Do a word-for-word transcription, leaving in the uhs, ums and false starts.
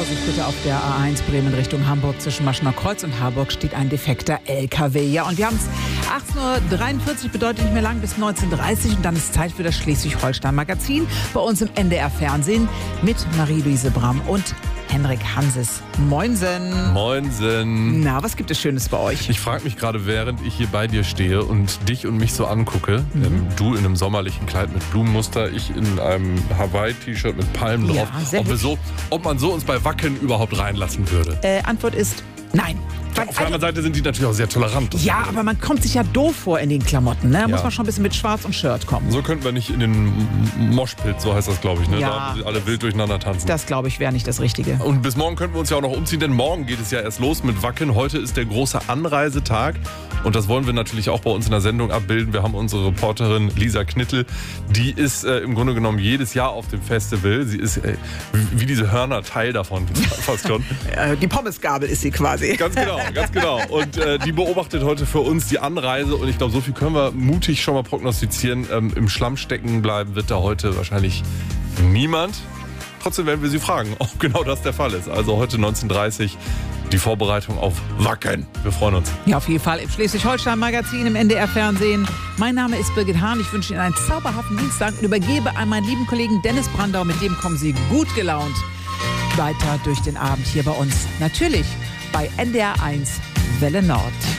Vorsicht bitte auf der A eins Bremen Richtung Hamburg. Zwischen Maschener Kreuz und Harburg steht ein defekter L K W. Ja, und wir haben es achtzehn Uhr dreiundvierzig, bedeutet nicht mehr lang, bis neunzehn Uhr dreißig. Und dann ist Zeit für das Schleswig-Holstein-Magazin bei uns im N D R-Fernsehen mit Marie-Louise Bramm und Henrik Hanses. Moinsen. Moinsen. Na, was gibt es Schönes bei euch? Ich frage mich gerade, während ich hier bei dir stehe und dich und mich so angucke, Mhm. ähm, du in einem sommerlichen Kleid mit Blumenmuster, ich in einem Hawaii-T-Shirt mit Palmen Ja, drauf, sehr ob, wir hübsch. so, ob man so uns bei Wacken überhaupt reinlassen würde. Äh, Antwort ist nein. Auf der anderen Seite sind die natürlich auch sehr tolerant. Ja, aber man kommt sich ja doof vor in den Klamotten. Ne? Da muss Ja. man schon ein bisschen mit Schwarz und Shirt kommen. So könnten wir nicht in den Moshpit, so heißt das, glaube ich, ne? Ja. Da alle wild durcheinander tanzen. Das, glaube ich, wäre nicht das Richtige. Und bis morgen könnten wir uns ja auch noch umziehen, denn morgen geht es ja erst los mit Wacken. Heute ist der große Anreisetag und das wollen wir natürlich auch bei uns in der Sendung abbilden. Wir haben unsere Reporterin Lisa Knittel, die ist äh, im Grunde genommen jedes Jahr auf dem Festival. Sie ist äh, wie diese Hörner Teil davon, fast schon. Äh, die Pommesgabel ist sie quasi. Ganz genau, ganz genau. Und äh, die beobachtet heute für uns die Anreise und ich glaube, so viel können wir mutig schon mal prognostizieren. Ähm, Im Schlamm stecken bleiben wird da heute wahrscheinlich niemand. Trotzdem werden wir sie fragen, ob genau das der Fall ist. Also heute neunzehn Uhr dreißig die Vorbereitung auf Wacken. Wir freuen uns. Ja, auf jeden Fall im Schleswig-Holstein-Magazin im N D R-Fernsehen. Mein Name ist Birgit Hahn. Ich wünsche Ihnen einen zauberhaften Dienstag und übergebe an meinen lieben Kollegen Dennis Brandau. Mit dem kommen Sie gut gelaunt weiter durch den Abend hier bei uns. Natürlich bei N D R eins Welle Nord.